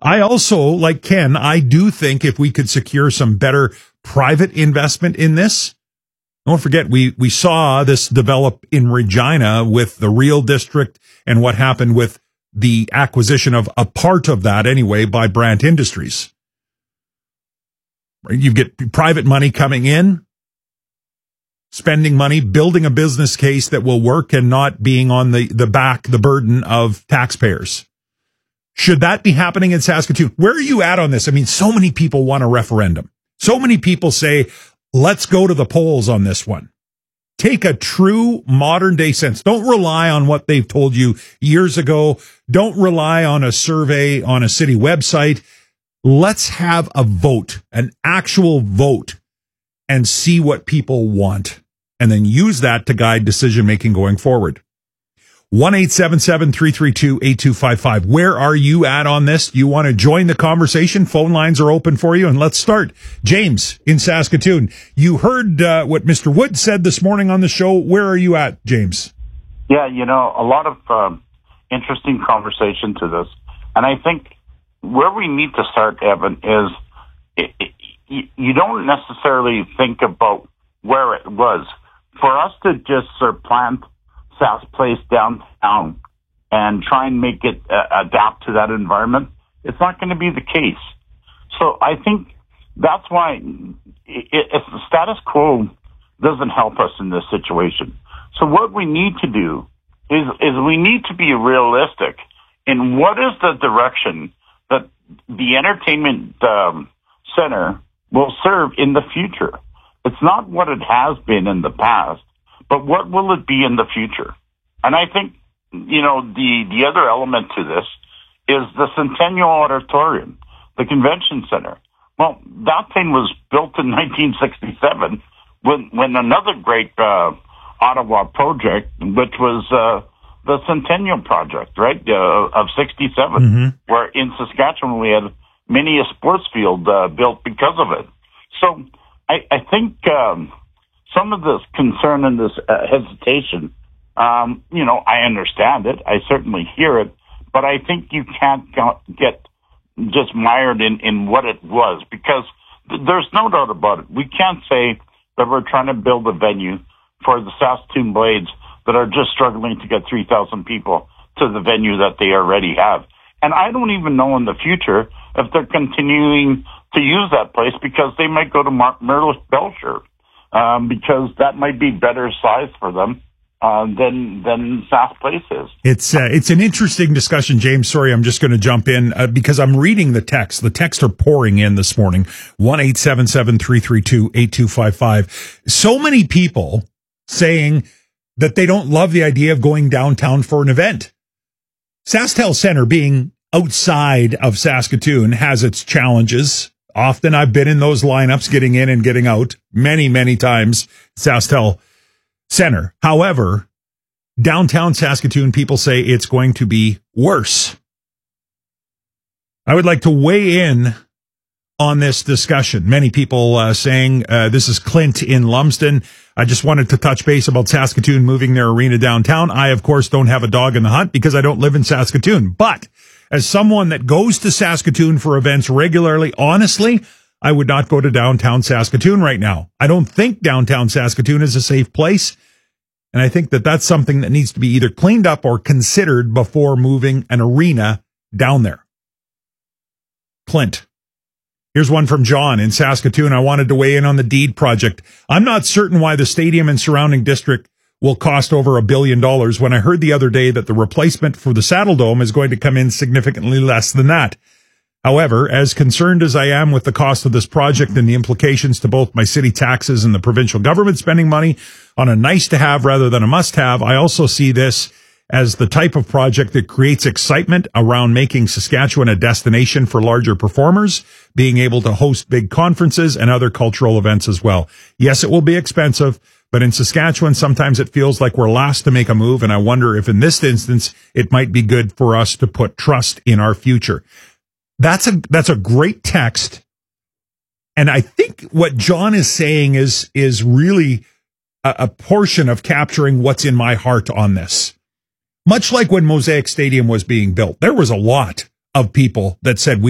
I also, like Ken, I do think if we could secure some better private investment in this, don't forget, we saw this develop in Regina with the Real District and what happened with the acquisition of a part of that anyway by Brant Industries. You get private money coming in, spending money, building a business case that will work and not being on the burden of taxpayers. Should that be happening in Saskatoon? Where are you at on this? I mean, so many people want a referendum. So many people say, let's go to the polls on this one. Take a true modern day sense. Don't rely on what they've told you years ago. Don't rely on a survey on a city website. Let's have a vote, an actual vote, and see what people want, and then use that to guide decision-making going forward. 1-877-332-8255. Where are you at on this? Do you want to join the conversation? Phone lines are open for you, and let's start. James in Saskatoon. You heard what Mr. Wood said this morning on the show. Where are you at, James? Yeah, a lot of interesting conversation to this. And I think where we need to start, Evan, is you don't necessarily think about where it was. For us to just plant Sask Place downtown and try and make it adapt to that environment, it's not going to be the case. So I think that's why if the status quo doesn't help us in this situation. So what we need to do is we need to be realistic in what is the direction that the entertainment center will serve in the future. It's not what it has been in the past, but what will it be in the future? And I think, the other element to this is the Centennial Auditorium, the convention center. Well, that thing was built in 1967 when another great Ottawa project, which was the Centennial Project, right, of 67, where in Saskatchewan we had many a sports field built because of it. So I think some of this concern and this hesitation, I understand it. I certainly hear it. But I think you can't get just mired in what it was, because there's no doubt about it. We can't say that we're trying to build a venue for the Saskatoon Blades that are just struggling to get 3,000 people to the venue that they already have. And I don't even know in the future if they're continuing to use that place, because they might go to Merle Belcher, because that might be better size for them than Sask Place is. It's an interesting discussion, James. Sorry, I'm just going to jump in because I'm reading the text. The texts are pouring in this morning. 1-877-332-8255. So many people saying that they don't love the idea of going downtown for an event. SaskTel Center, being outside of Saskatoon, has its challenges. Often I've been in those lineups, getting in and getting out many, many times. SaskTel Center. However, downtown Saskatoon, people say it's going to be worse. I would like to weigh in on this discussion. Many people saying, this is Clint in Lumsden. I just wanted to touch base about Saskatoon moving their arena downtown. I, of course, don't have a dog in the hunt because I don't live in Saskatoon. But as someone that goes to Saskatoon for events regularly, honestly, I would not go to downtown Saskatoon right now. I don't think downtown Saskatoon is a safe place. And I think that that's something that needs to be either cleaned up or considered before moving an arena down there. Clint. Here's one from John in Saskatoon. I wanted to weigh in on the deed project. I'm not certain why the stadium and surrounding district will cost over $1 billion when I heard the other day that the replacement for the Saddle Dome is going to come in significantly less than that. However, as concerned as I am with the cost of this project and the implications to both my city taxes and the provincial government spending money on a nice-to-have rather than a must-have, I also see this as the type of project that creates excitement around making Saskatchewan a destination for larger performers, being able to host big conferences and other cultural events as well. Yes, it will be expensive, but in Saskatchewan, sometimes it feels like we're last to make a move, and I wonder if in this instance, it might be good for us to put trust in our future. That's a great text. And I think what John is saying is really a portion of capturing what's in my heart on this. Much like when Mosaic Stadium was being built, there was a lot of people that said